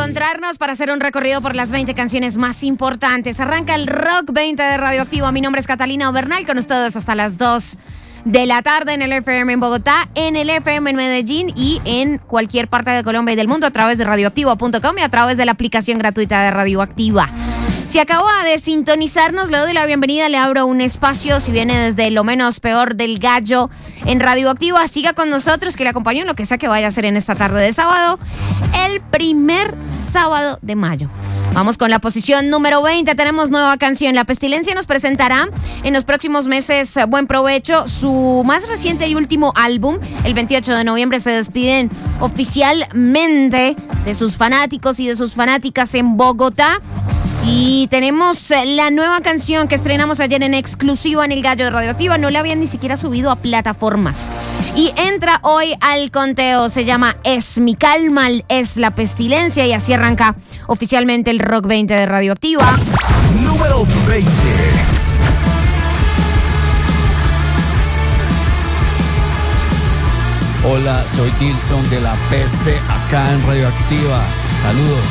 encontrarnos para hacer un recorrido por las 20 canciones más importantes. Arranca el Rock 20 de Radioactivo. Mi nombre es Catalina Bernal, con ustedes hasta las 2 de la tarde en el FM en Bogotá, en el FM en Medellín y en cualquier parte de Colombia y del mundo a través de radioactivo.com y a través de la aplicación gratuita de Radioactiva. Si acaba de sintonizarnos, le doy la bienvenida, le abro un espacio, si viene desde lo menos peor del gallo en Radioactiva, siga con nosotros, que le acompaño en lo que sea que vaya a hacer en esta tarde de sábado, el primer sábado de mayo. Vamos con la posición número 20, tenemos nueva canción. La Pestilencia nos presentará en los próximos meses, buen provecho, su más reciente y último álbum. El 28 de noviembre se despiden oficialmente de sus fanáticos y de sus fanáticas en Bogotá. Y tenemos la nueva canción que estrenamos ayer en exclusiva en El Gallo de Radioactiva. No la habían ni siquiera subido a plataformas. Y entra hoy al conteo. Se llama Es mi calma, es la Pestilencia. Y así arranca oficialmente el Rock 20 de Radioactiva. Número 20. Hola, soy Dilson de La Peste, acá en Radioactiva. Saludos.